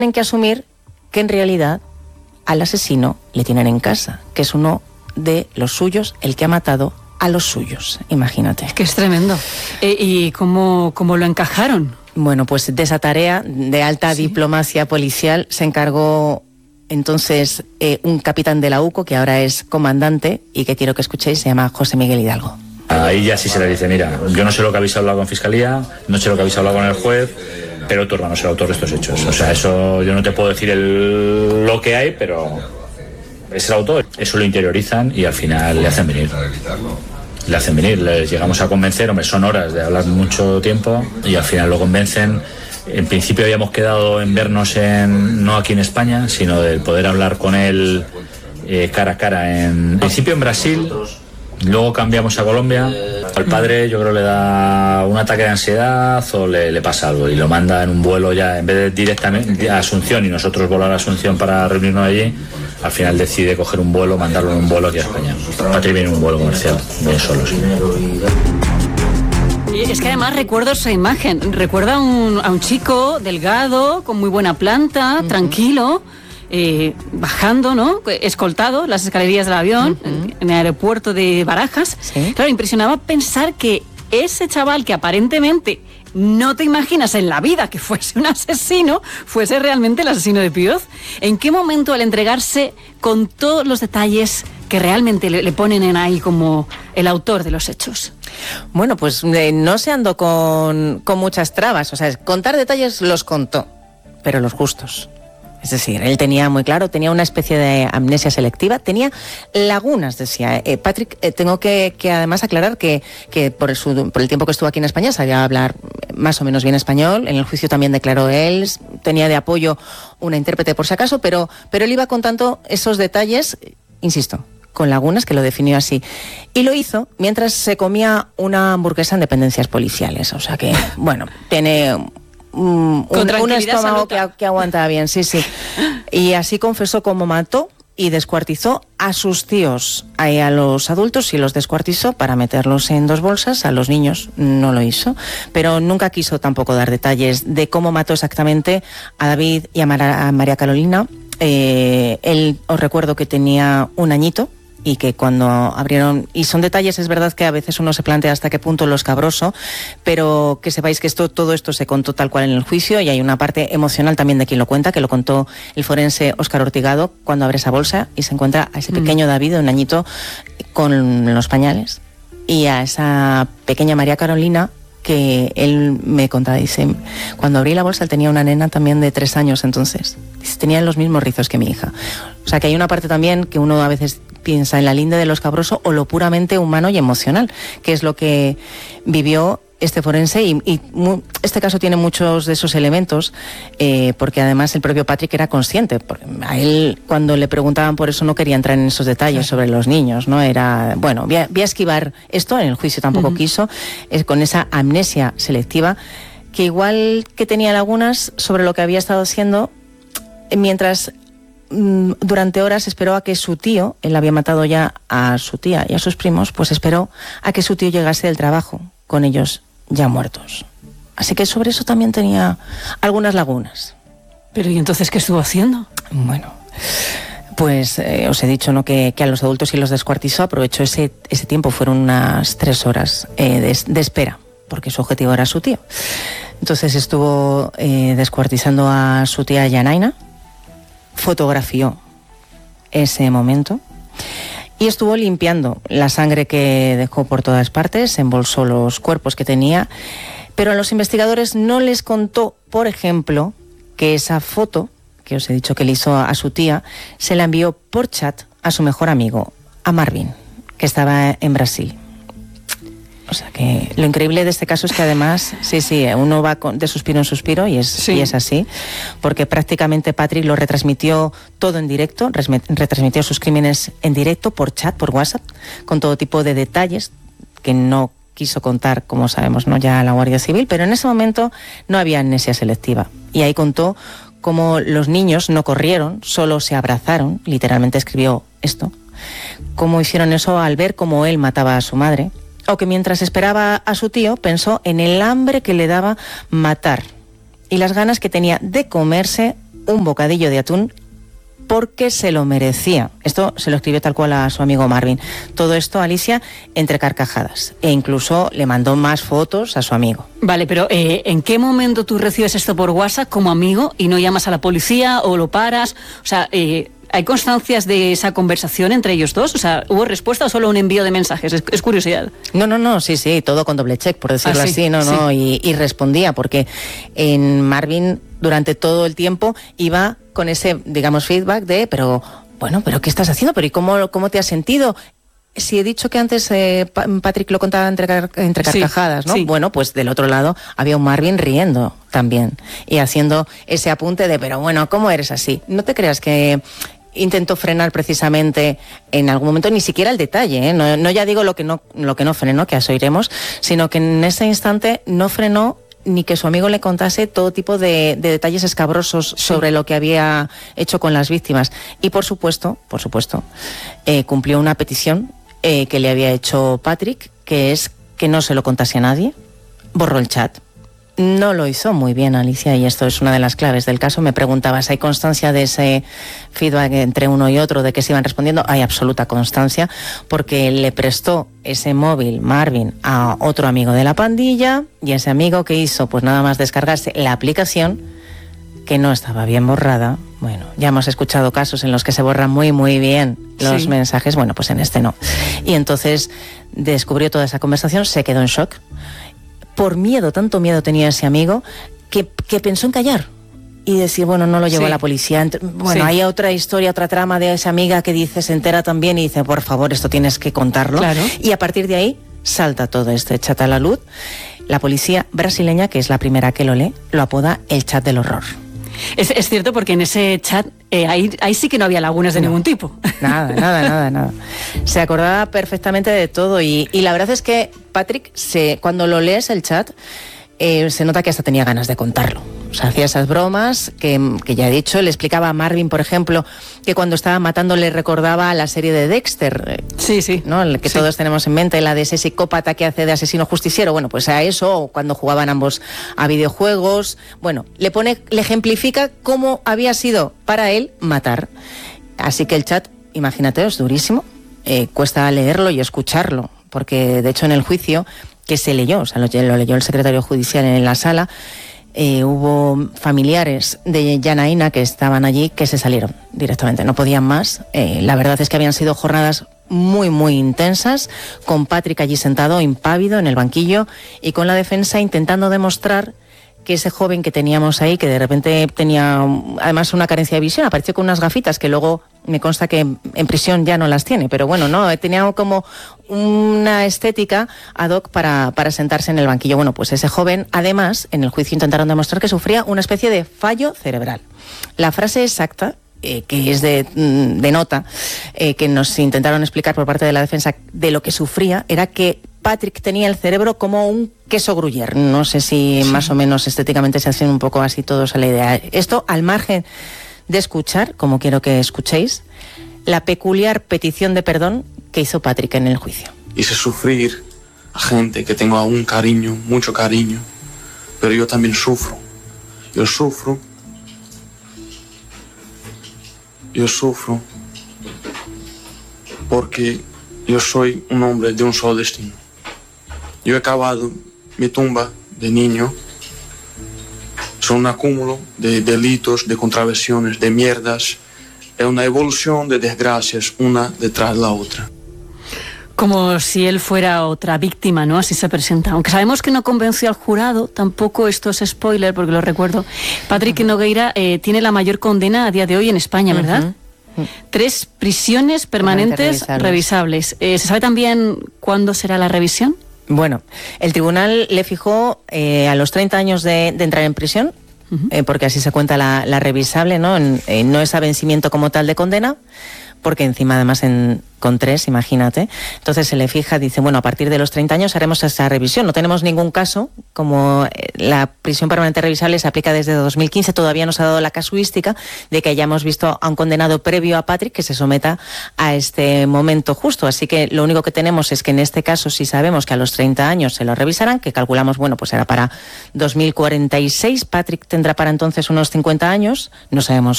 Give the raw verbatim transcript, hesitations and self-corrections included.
Tienen que asumir que en realidad al asesino le tienen en casa, que es uno de los suyos, el que ha matado a los suyos, imagínate. Que es tremendo. Eh, ¿Y cómo, cómo lo encajaron? Bueno, pues de esa tarea de alta ¿Sí? diplomacia policial se encargó entonces eh, un capitán de la U C O, que ahora es comandante y que quiero que escuchéis, se llama José Miguel Hidalgo. Ahí ya sí se le dice, mira, yo no sé lo que habéis hablado con Fiscalía, no sé lo que habéis hablado con el juez, pero tu hermano es el autor de estos hechos. O sea, eso yo no te puedo decir el, lo que hay, pero es el autor. Eso lo interiorizan y al final le hacen venir. Le hacen venir, les llegamos a convencer, hombre, son horas de hablar mucho tiempo y al final lo convencen. En principio habíamos quedado en vernos en, no aquí en España, sino de poder hablar con él eh, cara a cara. En, en principio en Brasil, luego cambiamos a Colombia. Al padre yo creo le da un ataque de ansiedad o le, le pasa algo y lo manda en un vuelo ya, en vez de directamente a Asunción y nosotros volar a Asunción para reunirnos allí, al final decide coger un vuelo, mandarlo en un vuelo aquí a España. Patri viene en un vuelo comercial, viene solo. Sí. Y es que además recuerdo esa imagen, recuerda a un, a un chico delgado, con muy buena planta, uh-huh. tranquilo, eh, bajando, ¿no? Escoltado las escalerías del avión, uh-huh. en, en el aeropuerto de Barajas. ¿Sí? Claro, impresionaba pensar que ese chaval que aparentemente no te imaginas en la vida que fuese un asesino, fuese realmente el asesino de Pioz. ¿En qué momento, al entregarse con todos los detalles que realmente le, le ponen en ahí como el autor de los hechos? Bueno, pues eh, no se andó con, con muchas trabas. O sea, contar detalles los contó, pero los justos. Es decir, él tenía muy claro, tenía una especie de amnesia selectiva, tenía lagunas, decía. Eh, Patrick, eh, tengo que, que además aclarar que, que por, su, por el tiempo que estuvo aquí en España sabía hablar más o menos bien español. En el juicio también declaró él, tenía de apoyo una intérprete por si acaso, pero, pero él iba contando esos detalles, insisto, con lagunas, que lo definió así. Y lo hizo mientras se comía una hamburguesa en dependencias policiales. O sea que, bueno, tiene un, un, un estómago que, que aguanta bien, sí, sí. Y así confesó cómo mató y descuartizó a sus tíos, a los adultos, y los descuartizó para meterlos en dos bolsas. A los niños no lo hizo, pero nunca quiso tampoco dar detalles de cómo mató exactamente a David y a, Mar- a María Carolina. Eh, él, os recuerdo que tenía un añito, y que cuando abrieron, y son detalles, es verdad que a veces uno se plantea hasta qué punto lo escabroso, pero que sepáis que esto, todo esto se contó tal cual en el juicio, y hay una parte emocional también de quien lo cuenta, que lo contó el forense Óscar Ortigado, cuando abre esa bolsa y se encuentra a ese pequeño David, un añito, con los pañales, y a esa pequeña María Carolina, que él me contaba, dice, cuando abrí la bolsa él tenía una nena también de tres años entonces, dice, tenía los mismos rizos que mi hija. O sea que hay una parte también que uno a veces piensa en la linde de lo escabroso o lo puramente humano y emocional, que es lo que vivió este forense, y, y mu- este caso tiene muchos de esos elementos, eh, porque además el propio Patrick era consciente. A él, cuando le preguntaban por eso, no quería entrar en esos detalles sobre los niños, ¿no? Era, bueno, voy a, voy a esquivar esto, en el juicio tampoco uh-huh. quiso, es con esa amnesia selectiva, que igual que tenía lagunas sobre lo que había estado haciendo, mientras mm, durante horas esperó a que su tío, él había matado ya a su tía y a sus primos, pues esperó a que su tío llegase del trabajo, con ellos ya muertos. Así que sobre eso también tenía algunas lagunas. Pero ¿y entonces qué estuvo haciendo? Bueno, pues eh, os he dicho, ¿no?, que, que a los adultos sí los descuartizó, aprovechó ese, ese tiempo, fueron unas tres horas eh, de, de espera, porque su objetivo era su tío. Entonces estuvo eh, descuartizando a su tía Yanaina, fotografió ese momento y estuvo limpiando la sangre que dejó por todas partes, embolsó los cuerpos que tenía, pero a los investigadores no les contó, por ejemplo, que esa foto, que os he dicho que le hizo a su tía, se la envió por chat a su mejor amigo, a Marvin, que estaba en Brasil. O sea que lo increíble de este caso es que además, sí, sí, uno va con, de suspiro en suspiro y es, sí. y es así, porque prácticamente Patrick lo retransmitió todo en directo, retransmitió sus crímenes en directo por chat, por WhatsApp, con todo tipo de detalles que no quiso contar, como sabemos, no ya la Guardia Civil, pero en ese momento no había amnesia selectiva. Y ahí contó cómo los niños no corrieron, solo se abrazaron, literalmente escribió esto, cómo hicieron eso al ver cómo él mataba a su madre, o que mientras esperaba a su tío pensó en el hambre que le daba matar y las ganas que tenía de comerse un bocadillo de atún porque se lo merecía. Esto se lo escribió tal cual a su amigo Marvin. Todo esto, Alicia, entre carcajadas. E incluso le mandó más fotos a su amigo. Vale, pero eh, ¿en qué momento tú recibes esto por WhatsApp como amigo y no llamas a la policía o lo paras? O sea, eh, ¿hay constancias de esa conversación entre ellos dos? O sea, ¿hubo respuesta o solo un envío de mensajes? Es, es curiosidad. No, no, no, sí, sí, todo con doble check, por decirlo ah, sí, así, no, sí. no, y, y respondía, porque en Marvin durante todo el tiempo iba con ese, digamos, feedback de, pero, bueno, pero ¿qué estás haciendo? ¿Pero y cómo, cómo te has sentido? Si he dicho que antes eh, Patrick lo contaba entre, entre carcajadas, sí, ¿no? Sí. Bueno, pues del otro lado había un Marvin riendo también y haciendo ese apunte de, pero bueno, ¿cómo eres así? No te creas que intentó frenar precisamente en algún momento, ni siquiera el detalle, ¿eh? no, no ya digo lo que no, lo que no frenó, que eso iremos, sino que en ese instante no frenó ni que su amigo le contase todo tipo de, de detalles escabrosos sí. sobre lo que había hecho con las víctimas. Y por supuesto, por supuesto, eh, cumplió una petición eh, que le había hecho Patrick, que es que no se lo contase a nadie. Borró el chat. No lo hizo muy bien, Alicia, y esto es una de las claves del caso. Me preguntabas, ¿hay constancia de ese feedback entre uno y otro, de que se iban respondiendo? Hay absoluta constancia, porque le prestó ese móvil Marvin a otro amigo de la pandilla, y ese amigo que hizo, pues nada más descargarse la aplicación, que no estaba bien borrada. Bueno, ya hemos escuchado casos en los que se borran muy, muy bien los sí. mensajes. Bueno, pues en este no. Y entonces descubrió toda esa conversación, se quedó en shock. Por miedo, tanto miedo tenía ese amigo, que, que pensó en callar y decir, bueno, no lo llevó sí. a la policía. Bueno, sí. hay otra historia, otra trama de esa amiga que dice, se entera también y dice, por favor, esto tienes que contarlo. Claro. Y a partir de ahí salta todo este chat a la luz. La policía brasileña, que es la primera que lo lee, lo apoda el chat del horror. Es, es cierto, porque en ese chat eh, ahí, ahí sí que no había lagunas de no, ningún tipo. Nada, nada, nada, nada. Se acordaba perfectamente de todo y, y la verdad es que Patrick, se, cuando lo lees el chat, eh, se nota que hasta tenía ganas de contarlo. O sea, hacía esas bromas que, que ya he dicho. Le explicaba a Marvin, por ejemplo, que cuando estaba matando le recordaba a la serie de Dexter. Sí, sí. ¿No? El que sí. todos tenemos en mente, la de ese psicópata que hace de asesino justiciero. Bueno, pues a eso, o cuando jugaban ambos a videojuegos. Bueno, le pone, le ejemplifica cómo había sido para él matar. Así que el chat, imagínate, es durísimo. Eh, cuesta leerlo y escucharlo, porque de hecho en el juicio que se leyó, o sea, lo, lo leyó el secretario judicial en la sala, Eh, hubo familiares de Janaína que estaban allí que se salieron directamente, no podían más. Eh, la verdad es que habían sido jornadas muy, muy intensas, con Patrick allí sentado, impávido, en el banquillo, y con la defensa intentando demostrar que ese joven que teníamos ahí, que de repente tenía además una carencia de visión, apareció con unas gafitas que luego me consta que en prisión ya no las tiene, pero bueno, no, tenía como una estética ad hoc para, para sentarse en el banquillo. Bueno, pues ese joven, además, en el juicio intentaron demostrar que sufría una especie de fallo cerebral. La frase exacta, eh, que es de, de nota, eh, que nos intentaron explicar por parte de la defensa de lo que sufría, era que Patrick tenía el cerebro como un queso gruyère. No sé si sí. más o menos estéticamente se hacen un poco así todos a la idea. Esto al margen de escuchar, como quiero que escuchéis, la peculiar petición de perdón que hizo Patrick en el juicio. Hice sufrir a gente que tengo aún cariño, mucho cariño, pero yo también sufro. Yo sufro. Yo sufro porque yo soy un hombre de un solo destino. Yo he cavado mi tumba de niño. Son un acúmulo de delitos, de contravenciones, de mierdas. Es una evolución de desgracias, una detrás de la otra. Como si él fuera otra víctima, ¿no? Así se presenta. Aunque sabemos que no convenció al jurado, tampoco esto es spoiler, porque lo recuerdo. Patrick uh-huh. Nogueira eh, tiene la mayor condena a día de hoy en España, ¿verdad? Uh-huh. Tres prisiones permanentes revisables. revisables. Eh, ¿Se sabe también cuándo será la revisión? Bueno, el tribunal le fijó eh, a los treinta años de, de entrar en prisión, uh-huh. eh, porque así se cuenta la, la revisable, ¿no? En, eh, no es a vencimiento como tal de condena, porque encima además en, con tres, imagínate. Entonces se le fija, dice, bueno, a partir de los treinta años haremos esa revisión. No tenemos ningún caso, como la prisión permanente revisable se aplica desde dos mil quince, todavía nos ha dado la casuística de que hayamos visto a un condenado previo a Patrick que se someta a este momento justo. Así que lo único que tenemos es que en este caso sí sabemos que a los treinta años se lo revisarán, que calculamos, bueno, pues será para dos mil cuarenta y seis. Patrick tendrá para entonces unos cincuenta años, no sabemos